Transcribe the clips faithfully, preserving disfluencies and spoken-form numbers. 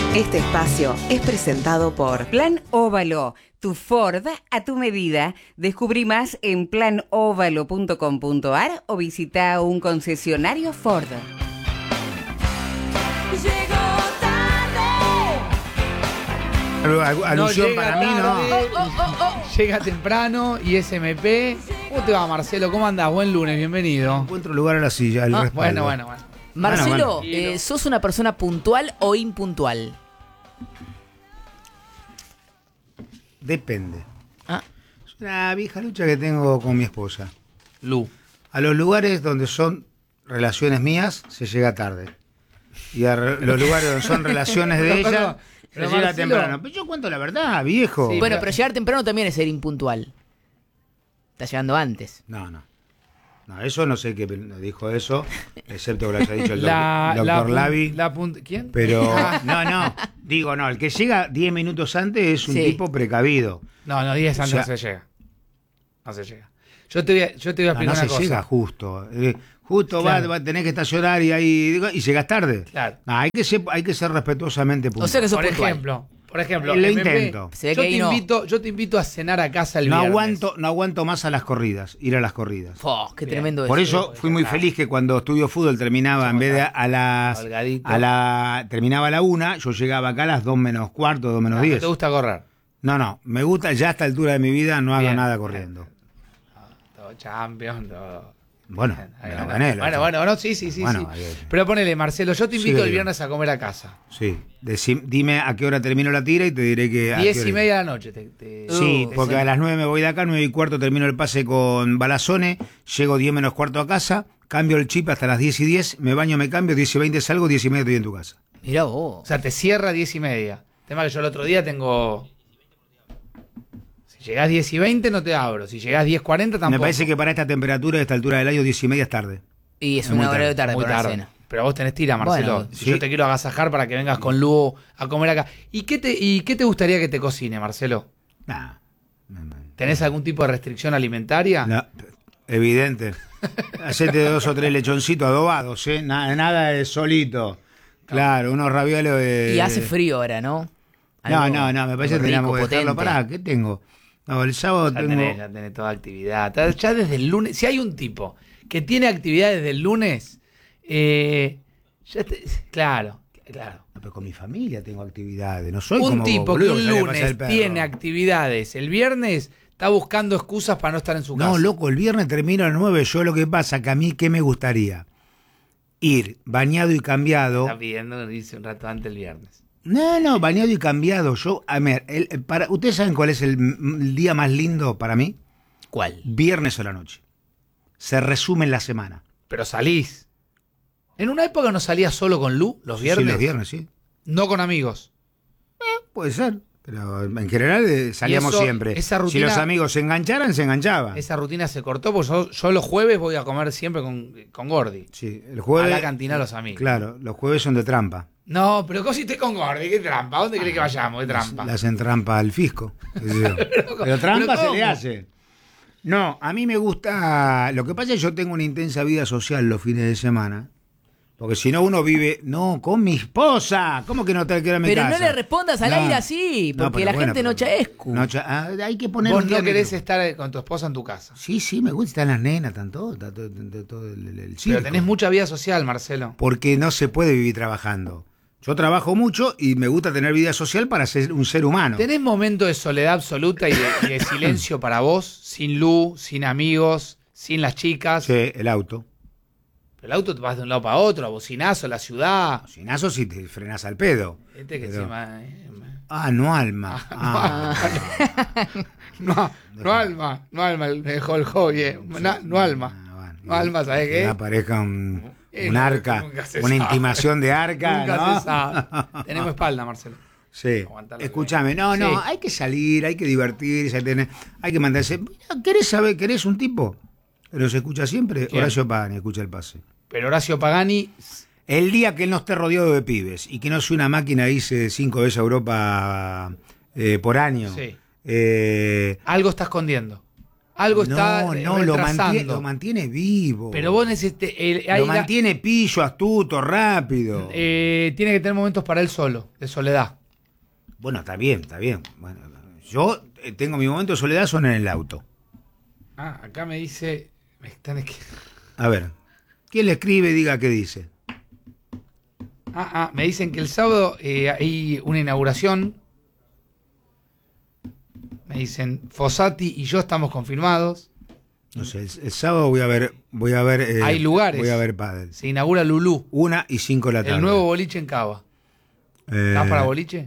Este espacio es presentado por Plan Óvalo, tu Ford a tu medida. Descubrí más en plan óvalo punto com punto ar o visita un concesionario Ford. Alusión no para mí, tarde. no. Oh, oh, oh, oh. Llega temprano y S M P. ¿Cómo te va, Marcelo? ¿Cómo andás? Buen lunes, bienvenido. Encuentro lugar a la silla, el Ah, respaldo. bueno, bueno, bueno. Marcelo, Bueno, eh, ¿sos una persona puntual o impuntual? Depende. Ah. Es una vieja lucha que tengo con mi esposa. Lu. A los lugares donde son relaciones mías, se llega tarde. Y a re- los lugares donde son relaciones de Pero, ella, se pero llega Marcelo- temprano. Pero yo cuento la verdad, viejo. Sí, Bueno, pero- pero llegar temprano también es ser impuntual. Estás llegando antes. No, no. No, eso no sé qué dijo eso, excepto que lo haya dicho el La, doctor, la doctor pun- Lavi. la punt- ¿Quién? Pero, no, no. Digo, no, el que llega diez minutos antes es un Sí. tipo precavido. No, no, diez antes O no sea- se llega. No se llega. Yo te voy a, yo te voy a No, explicar no una se cosa. llega justo. Eh, justo Claro. va, va a tener que estacionar y ahí y llegas tarde. Claro. No, hay que ser, hay que ser respetuosamente puntual. O sea que sos Por puntual. ejemplo, por ejemplo, Lo M P, intento. Se ve yo, que te ahí no. invito, yo te invito a cenar a casa el no viernes. aguanto, no aguanto más a las corridas, ir a las corridas. Fo, qué Bien. tremendo Por eso. eso fui muy feliz que cuando estudio fútbol terminaba en vez de a las Holgadito. a la terminaba a la una, yo llegaba acá a las dos menos cuarto, dos menos Ah, ¿no diez. te gusta correr? No, no, me gusta ya a esta altura de mi vida no hago Bien. nada corriendo. Todo champion, todo. Bueno, Bien, me ahí lo va. gané. la Bueno, otra. bueno, no, sí, sí, sí. Bueno, sí. ahí- Pero ponele, Marcelo, yo te invito Sí, el digo. viernes a comer a casa. Sí, Decí- dime a qué hora termino la tira y te diré que a Diez qué y hora- media de la noche. Te, te- Sí, te porque ceno. a las nueve me voy de acá, nueve y cuarto termino el pase con Balazone, llego diez menos cuarto a casa, cambio el chip hasta las diez y diez, me baño, me cambio, diez y veinte salgo, diez y media estoy en tu casa. Mirá vos. O sea, te cierra diez y media. Tema que yo el otro día tengo... Si llegás diez y veinte no te abro. Si llegás diez cuarenta tampoco. Me parece que para esta temperatura y esta altura del año, diez y media es tarde. Y es Muy una tarde, hora de tarde Muy para una tarde. cena. Pero vos tenés tira, Marcelo. Bueno, si sí. yo te quiero agasajar para que vengas con Lu a comer acá. ¿Y qué te, y qué te gustaría que te cocine, Marcelo? Nah, ¿Tenés algún tipo de restricción alimentaria? no, evidente. Hacete dos o tres lechoncitos adobados, ¿eh? Nada, nada de solito. Claro, unos ravioles de... Y hace frío ahora, ¿no? No, Algo- no, no, me parece que algo teníamos rico, que dejarlo. potente. Pará, ¿qué tengo? No, el sábado Ya tengo... tenés, ya tenés toda actividad. Ta- Ya desde el lunes. Si hay un tipo que tiene actividad desde el lunes, eh, ya te- claro, claro. No, pero con mi familia tengo actividades, no soy Un como tipo vos, que boludo, un sale a pasear lunes el perro. tiene actividades, el viernes está buscando excusas para no estar en su casa. No, loco, el viernes termino a las nueve. Yo lo que pasa que a mí, ¿qué me gustaría? Ir bañado y cambiado. Está pidiendo, dice un rato antes el viernes. No, no, bañado y cambiado. Yo, a ver, el- el- para, ¿ustedes saben cuál es el, m- el día más lindo para mí? ¿Cuál? Viernes a la noche. Se resume en la semana. Pero salís. En una época no salías solo con Lu, los viernes. Sí, los viernes, sí. No con amigos. Puede ser. Pero en general eh, salíamos eso, siempre. esa Si rutina- los amigos se engancharan, se enganchaban. Esa rutina se cortó porque yo, yo los jueves voy a comer siempre con, con Gordi. Sí, el jueves. A la cantina de los amigos. Claro, los jueves son de trampa. No, pero ¿cómo hiciste con Gordi? ¿Qué trampa? ¿A dónde crees que vayamos? ¿Qué trampa? Le hacen trampa al fisco. qué sé yo. Pero trampa ¿pero se cómo? le hace. No, a mí me gusta. Lo que pasa es que yo tengo una intensa vida social los fines de semana. Porque si no, uno vive. No, con mi esposa. ¿Cómo que no te quiero a mi Pero casa? no le respondas al No. aire así, No, porque pero la bueno, gente no pero- chaescu. no cha- ah, hay que poner Vos un día no querés que- estar con tu esposa en tu casa. Sí, sí, me gusta. Están las nenas, están todos. Está todo, todo- todo el, el- el circo. Pero tenés mucha vida social, Marcelo. Porque no se puede vivir trabajando. Yo trabajo mucho y me gusta tener vida social para ser un ser humano. ¿Tenés momentos de soledad absoluta y de, y de silencio para vos? Sin Lu, sin amigos, sin las chicas. Sí, el auto. El auto te vas de un lado para otro, a bocinazo, la ciudad. Sinazo si te frenas al pedo. Este que Pero- encima, eh, Ah, no alma. Ah. No, no alma, no alma, me dejó el hobby. eh. No, no alma. Ah, bueno. No alma, ¿sabés Que qué? aparezca un, Eh, un no, arca, nunca se una sabe. intimación de arca, Nunca ¿no? se sabe. Tenemos espalda, Marcelo. Sí. Aguantarlo Escúchame, bien. no, no, Sí. hay que salir, hay que divertirse, hay que, tener- hay que mandarse. Mira, ¿querés saber, querés un tipo? Pero se escucha siempre, ¿Quién? Horacio Pagani, escucha el pase. Pero Horacio Pagani, El día que él no esté rodeado de pibes y que no sea una máquina hice cinco veces a Europa eh, por año. Sí. eh, algo está escondiendo. Algo está No, eh, no, lo mantiene, retrasando. lo mantiene vivo. Pero vos necesitas... el- lo ahí la- mantiene pillo, astuto, rápido. eh, tiene que tener momentos para él solo, de soledad. Bueno, está bien, está bien. Bueno, yo eh, tengo mi momento de soledad, son en el auto. Ah, acá me dice... Me están esqui- A ver, ¿quién le escribe? Diga qué dice. Ah, ah, me dicen que el sábado eh, hay una inauguración. Me dicen, Fossati y yo estamos confirmados. No sé, el, el sábado voy a ver, voy a ver. eh, Hay lugares. Voy a ver pádel. Se inaugura Lulú, Una y cinco de la tarde. el nuevo boliche en Cava. Eh, ¿Estás para boliche?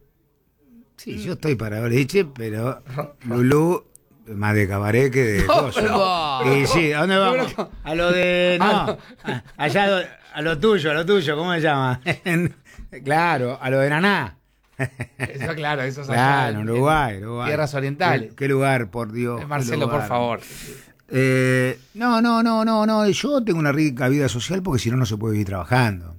Sí, yo estoy para boliche, pero Lulú, más de cabaret que de No, cosas. pero- Y sí, ¿a dónde vamos? pero- A lo de. No, Ah, a- allá a lo, a lo tuyo, a lo tuyo, ¿cómo se llama? Claro, a lo de Naná. Eso, claro, eso es allá Claro, en- Uruguay, en Uruguay. Tierras orientales. ¿Qué, qué lugar, por Dios? Eh, qué Marcelo, lugar. por favor. Eh, no, no, no, no, no. Yo tengo una rica vida social porque si no, no se puede vivir trabajando.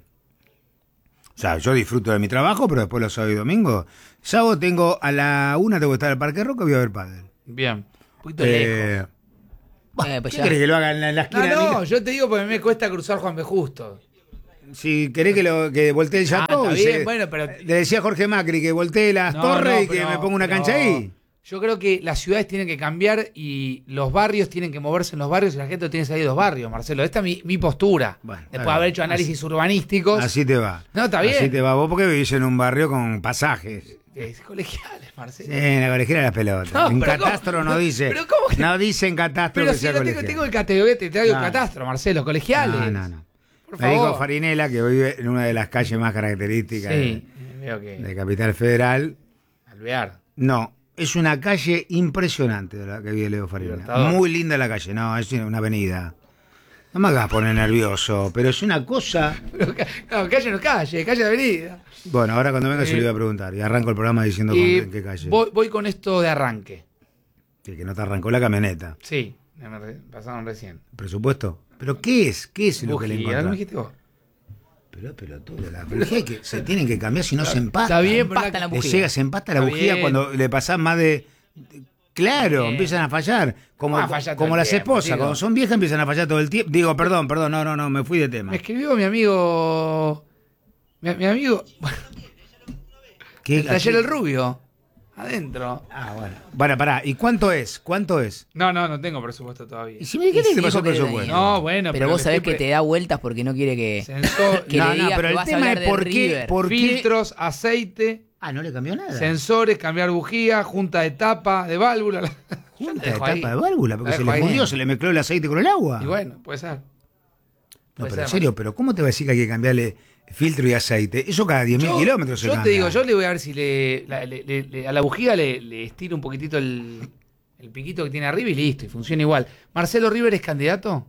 O sea, yo disfruto de mi trabajo, pero después los sábados y domingos. Sábado tengo a la una, tengo que estar al Parque Roca y voy a ver pádel. Bien, un poquito lejos. Eh, Eh, pues ¿Qué ya. querés que lo haga en la, en la No, esquina? no, de yo te digo porque me cuesta cruzar Juan B. Justo. mi- Si querés que lo que voltee el Ah, Chateau. está y bien, se- bueno, pero- Le decía a Jorge Macri que voltee las No, torres no, y que pero- me ponga una cancha pero ahí. Yo creo que las ciudades tienen que cambiar y los barrios tienen que moverse en los barrios y la gente tiene que salir de los barrios, Marcelo. Esta es mi, mi postura. Bueno, está Después de bien. haber hecho análisis urbanísticos. Así te va. No, está bien. Así te va vos porque vivís en un barrio con pasajes. Es colegiales, Marcelo. Sí, en la colegiera de las pelotas. No, en pero catastro ¿cómo? no dice. Pero ¿cómo que- No dice en catastro Pero que si sea no tengo, colegial. tengo el catastro, te traigo No. el catastro, Marcelo, colegiales. No, no, no. Por Me dijo favor. Farinela que vive en una de las calles más características Sí, veo que. de, de Capital Federal. Alvear. No, es una calle impresionante de la que vive Leo Farinela. Libertador. Muy linda la calle, no, es una avenida. No me hagas poner nervioso, pero es una cosa. Pero ca- No, calle no es calle, calle de avenida. Bueno, ahora cuando venga se Eh, lo voy a preguntar. Y arranco el programa diciendo con- Y en qué calle. voy, voy con esto de arranque. Sí, que no te arrancó la camioneta. Sí, me re- pasaron recién. ¿Presupuesto? ¿Pero qué es? ¿Qué es lo que le Bujía, ¿no encontrás? me dijiste vos? Pero, pero todo, las bujías que se tienen que cambiar si no se empatan. Está bien, pero Empasta la Le bujía. llega, se empata la Está bujía bien. cuando le pasás más de. Claro, Bien. empiezan a fallar. Como, Ah, fallar todo como el las tiempo, esposas, digo. cuando son viejas empiezan a fallar todo el tiempo. Digo, perdón, perdón, no, no, no, me fui de tema. Me escribió mi amigo. Mi, mi amigo. ¿Qué- El taller El Rubio. Adentro. Ah, bueno. Bueno, pará, ¿y cuánto es? ¿Cuánto es? No, no, no tengo presupuesto todavía. ¿Y si me dijiste Y que sí, te pasó porque- presupuesto? No, bueno, Pero vos le sabés estoy que pre- te da vueltas porque no quiere que. Sensor, que no, le no, digas pero que el vas a tema hablar es de por qué, River. por qué. filtros, aceite, Ah, no le cambió nada. sensores, cambiar bujía, junta de tapa, de válvula. Yo la Junta de dejo tapa ahí. de válvula, porque La se dejo le ahí. fundió, se le mezcló el aceite con el agua. Y bueno, puede ser. No, Puede pero en ser. serio, pero ¿cómo te va a decir que hay que cambiarle filtro y aceite? Eso cada diez mil Yo- kilómetros se Yo te cambia. digo, yo le voy a ver si le, la- le- le- le- a la bujía le, le estiro un poquitito el, el piquito que tiene arriba y listo, y funciona igual. ¿Marcelo River es candidato?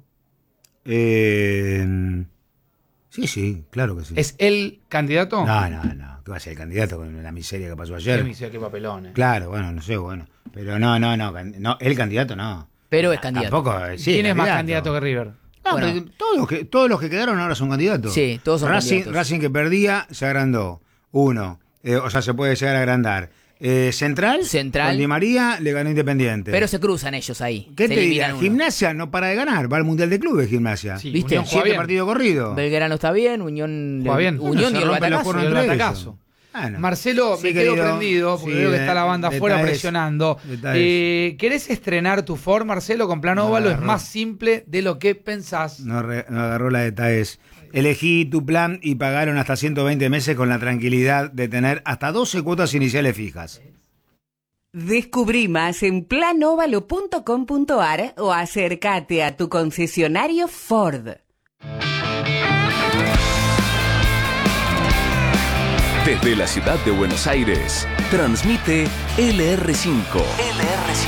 Eh, sí, sí, claro que sí. ¿Es el candidato? No, no, no. ¿Qué va a ser el candidato con la miseria que pasó Qué ayer? miseria, qué papelones. Claro, bueno, no sé, bueno. Pero no, no, no. can- no el candidato no. Pero es candidato. Tampoco, eh, sí, ¿Quién es más candidato que River? No, Bueno. pero todos, los que, todos los que quedaron ahora son candidatos. Sí, todos son Racing, candidatos. Racing que perdía se agrandó. Uno. Eh, o sea, se puede llegar a agrandar. Eh, Central, Central. con Di María le ganó Independiente. Pero se cruzan ellos ahí. ¿Qué se te eliminan diría? uno. Gimnasia no para de ganar. Va al Mundial de Clubes, Gimnasia. Sí, ¿Viste? Unión juega Siete bien. partidos corridos. Belgrano está bien, Unión. Juega bien. Unión Bueno, dio se el rompen los batacazo. cuernos dio el entre batacazo. ellos. Bueno. Marcelo, Sí, me quedo querido. prendido porque Sí, veo que de- está la banda afuera detalles. presionando. Detalles. Eh, ¿Querés estrenar tu Ford, Marcelo, con plan óvalo? Es Agarró. más simple de lo que pensás. No, re- no agarró la detalles. Elegí tu plan y pagaron hasta ciento veinte meses con la tranquilidad de tener hasta doce cuotas iniciales fijas. Descubrí más en plan óvalo punto com punto ar o acércate a tu concesionario Ford. Desde la ciudad de Buenos Aires, transmite L R cinco. L R cinco.